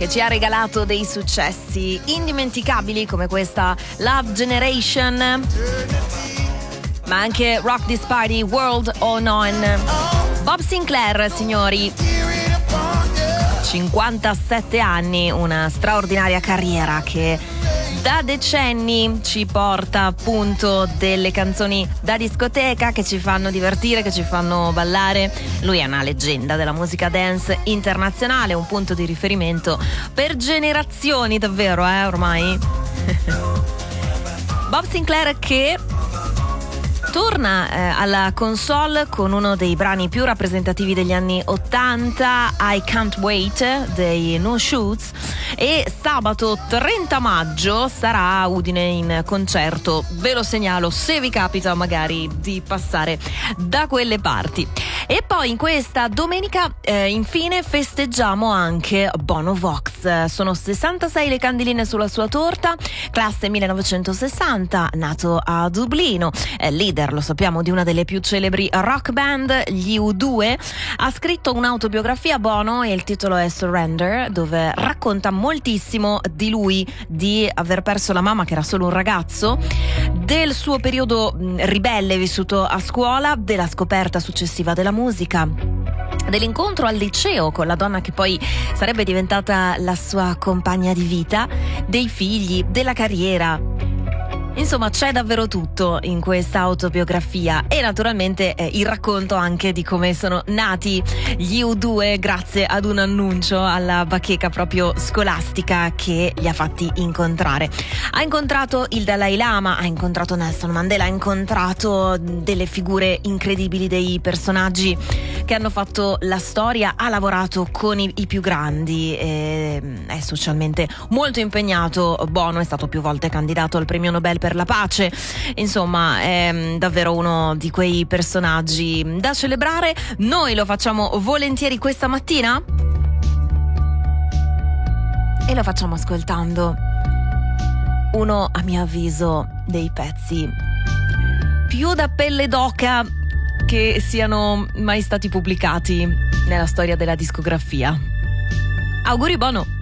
che ci ha regalato dei successi indimenticabili come questa Love Generation, ma anche Rock This Party, World On On. Bob Sinclair, signori, 57 anni, una straordinaria carriera che da decenni ci porta appunto delle canzoni da discoteca che ci fanno divertire, che ci fanno ballare. Lui è una leggenda della musica dance internazionale, un punto di riferimento per generazioni davvero, ormai. Bob Sinclair che torna alla console con uno dei brani più rappresentativi degli anni 80, I Can't Wait dei No Shoes, e sabato 30 maggio sarà a Udine in concerto. Ve lo segnalo se vi capita magari di passare da quelle parti. E poi in questa domenica infine festeggiamo anche Bono Vox. Sono 66 le candeline sulla sua torta, classe 1960, nato a Dublino, leader, lo sappiamo, di una delle più celebri rock band, gli U2. Ha scritto un'autobiografia, Bono, e il titolo è Surrender, dove racconta moltissimo di lui, di aver perso la mamma che era solo un ragazzo, del suo periodo ribelle vissuto a scuola, della scoperta successiva della musica, dell'incontro al liceo con la donna che poi sarebbe diventata la sua compagna di vita, dei figli, della carriera. Insomma, c'è davvero tutto in questa autobiografia e naturalmente il racconto anche di come sono nati gli U2 grazie ad un annuncio alla bacheca proprio scolastica che li ha fatti incontrare. Ha incontrato il Dalai Lama, ha incontrato Nelson Mandela, ha incontrato delle figure incredibili, dei personaggi che hanno fatto la storia, ha lavorato con i più grandi, è socialmente molto impegnato. Bono è stato più volte candidato al premio Nobel per la pace. Insomma, è davvero uno di quei personaggi da celebrare. Noi lo facciamo volentieri questa mattina e lo facciamo ascoltando uno, a mio avviso, dei pezzi più da pelle d'oca che siano mai stati pubblicati nella storia della discografia. Auguri Bono!